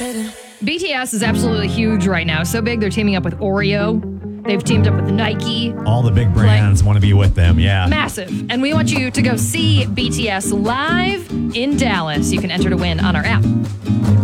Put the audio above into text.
BTS is absolutely huge right now. So big, they're teaming up with Oreo. They've teamed up with Nike. All the big brands want to be with them, yeah. Massive. And we want you to go see BTS live in Dallas. You can enter to win on our app.